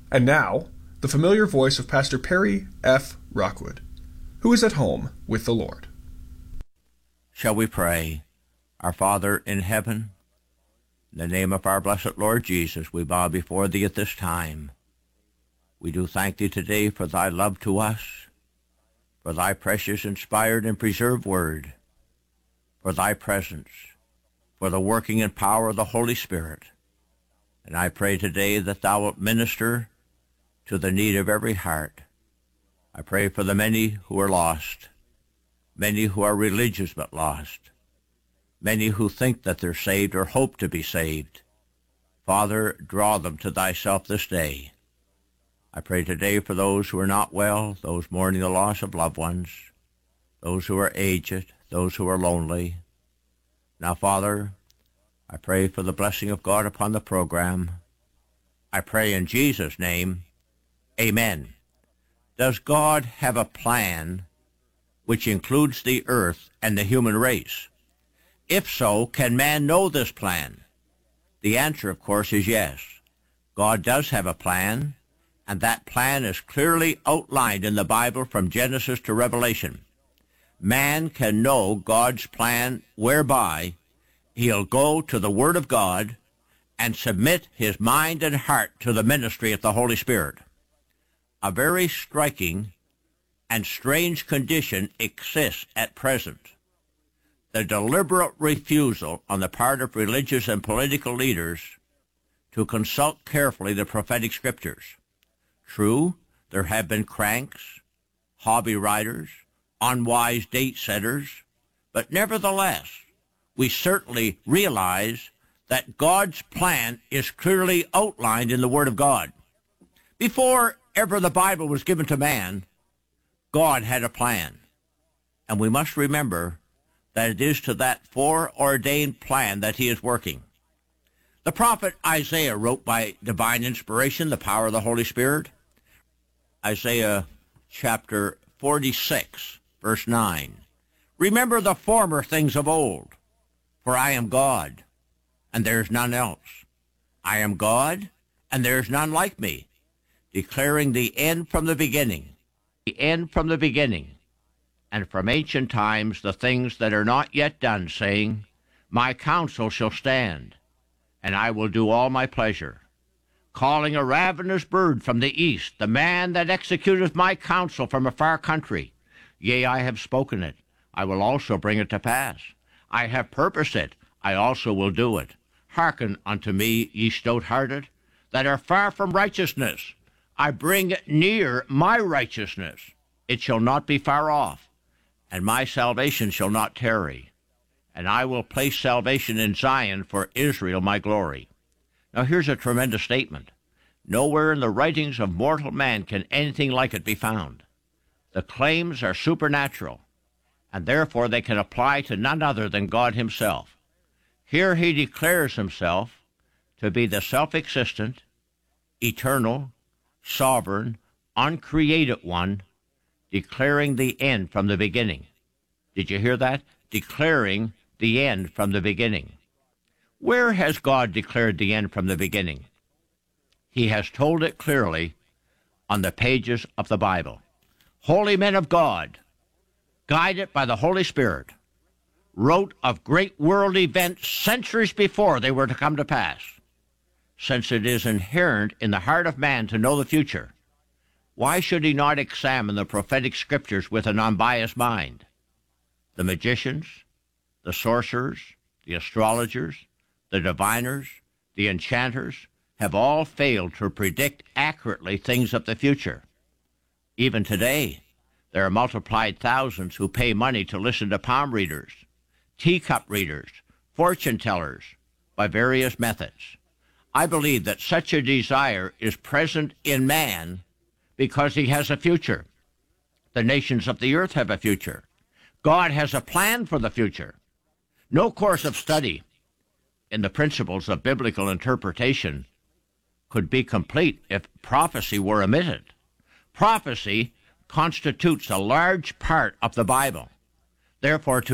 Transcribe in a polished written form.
And now, the familiar voice of Pastor Perry F. Rockwood, who is at home with the Lord. Shall we pray? Our Father in heaven, in the name of our blessed Lord Jesus, we bow before Thee at this time. We do thank Thee today for Thy love to us, for Thy precious, inspired, and preserved word, for Thy presence, for the working and power of the Holy Spirit. And I pray today that Thou wilt minister to the need of every heart. I pray for the many who are lost, many who are religious but lost, many who think that they're saved or hope to be saved. Father, draw them to Thyself this day. I pray today for those who are not well, those mourning the loss of loved ones, those who are aged, those who are lonely. Now, Father, I pray for the blessing of God upon the program. I pray in Jesus' name, amen. Does God have a plan which includes the earth and the human race? If so, can man know this plan? The answer, of course, is yes. God does have a plan, and that plan is clearly outlined in the Bible from Genesis to Revelation. Man can know God's plan whereby he'll go to the Word of God and submit his mind and heart to the ministry of the Holy Spirit. A very striking and strange condition exists at present. The deliberate refusal on the part of religious and political leaders to consult carefully the prophetic scriptures. True, there have been cranks, hobby riders, unwise date setters, but nevertheless, we certainly realize that God's plan is clearly outlined in the Word of God. Before ever the Bible was given to man, God had a plan. And we must remember that it is to that foreordained plan that He is working. The prophet Isaiah wrote by divine inspiration, the power of the Holy Spirit. Isaiah chapter 46, verse 9. Remember the former things of old, for I am God, and there is none else. I am God, and there is none like me, declaring the end from the beginning. The end from the beginning, and from ancient times the things that are not yet done, saying, My counsel shall stand, and I will do all my pleasure. Calling a ravenous bird from the east, the man that executeth my counsel from a far country. Yea, I have spoken it, I will also bring it to pass. I have purposed it, I also will do it. Hearken unto me, ye stout-hearted, that are far from righteousness. I bring near my righteousness. It shall not be far off, and my salvation shall not tarry. And I will place salvation in Zion for Israel my glory. Now here's a tremendous statement. Nowhere in the writings of mortal man can anything like it be found. The claims are supernatural, and therefore they can apply to none other than God Himself. Here He declares Himself to be the self-existent, eternal, sovereign, uncreated one, declaring the end from the beginning. Did you hear that? Declaring the end from the beginning. Where has God declared the end from the beginning? He has told it clearly on the pages of the Bible. Holy men of God, guided by the Holy Spirit, wrote of great world events centuries before they were to come to pass. Since it is inherent in the heart of man to know the future, why should he not examine the prophetic scriptures with an unbiased mind? The magicians, the sorcerers, the astrologers, the diviners, the enchanters have all failed to predict accurately things of the future. Even today, there are multiplied thousands who pay money to listen to palm readers, teacup readers, fortune tellers, by various methods. I believe that such a desire is present in man because he has a future. The nations of the earth have a future. God has a plan for the future. No course of study in the principles of biblical interpretation could be complete if prophecy were omitted. Prophecy constitutes a large part of the Bible. Therefore, to